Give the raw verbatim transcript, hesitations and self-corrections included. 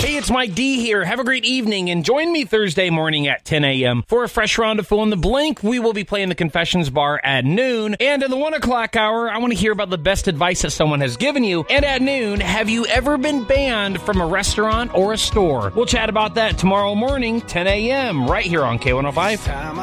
Hey, it's Mike D here. Have a great evening and join me Thursday morning at ten a.m. for a fresh round of Fill in the Blank. We will be playing the Confessions Bar at noon. And in the one o'clock hour, I want to hear about the best advice that someone has given you. And at noon, have you ever been banned from a restaurant or a store? We'll chat about that tomorrow morning, ten a.m. right here on K one oh five.